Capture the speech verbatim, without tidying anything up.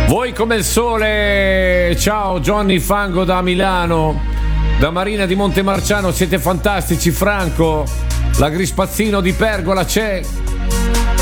Voi come il sole. Ciao Johnny Fango da Milano. Da Marina di Montemarciano siete fantastici. Franco, la Grispazzino di Pergola c'è.